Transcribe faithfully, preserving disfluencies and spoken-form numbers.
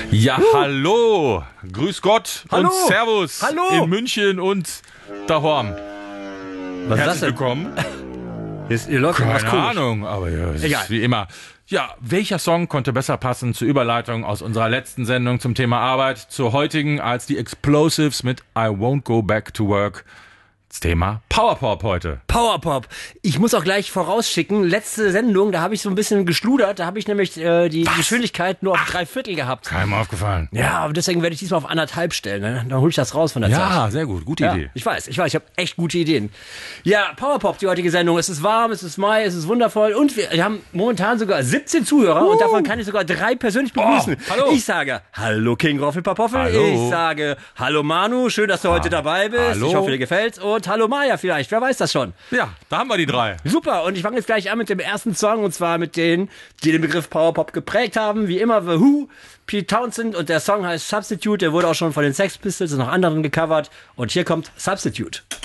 Ja, uh. hallo, grüß Gott hallo. und Servus hallo. in München und daheim. Was ist Herzlich das denn? willkommen. Ist, ihr läuft Keine was komisch. Ahnung, aber ja, es Egal. ist wie immer. Ja, welcher Song konnte besser passen zur Überleitung aus unserer letzten Sendung zum Thema Arbeit zur heutigen als die Explosives mit I Won't Go Back to Work? Das Thema Powerpop heute. Powerpop. Ich muss auch gleich vorausschicken, letzte Sendung, da habe ich so ein bisschen geschludert, da habe ich nämlich äh, die Was? Geschwindigkeit nur auf drei Viertel gehabt. Keinem aufgefallen. Ja, aber deswegen werde ich diesmal auf anderthalb stellen. Ne? Dann hole ich das raus von der Zeit. Ja, sehr gut, gute Ja, Idee. ich weiß, ich weiß, ich habe echt gute Ideen. Ja, Powerpop, die heutige Sendung. Es ist warm, es ist Mai, es ist wundervoll und wir, wir haben momentan sogar siebzehn Zuhörer uh. und davon kann ich sogar drei persönlich begrüßen. Oh, hallo. Ich sage Hallo King Roffelpapoffel, Hallo. ich sage Hallo Manu, schön, dass du heute dabei bist. Hallo. Ich hoffe, dir gefällt's und Hallo Maya vielleicht, wer weiß das schon. Ja, da haben wir die drei. Super, und ich fange jetzt gleich an mit dem ersten Song und zwar mit denen, die den Begriff Powerpop geprägt haben, wie immer The Who, Pete Townsend und der Song heißt Substitute, der wurde auch schon von den Sex Pistols und noch anderen gecovert und hier kommt Substitute.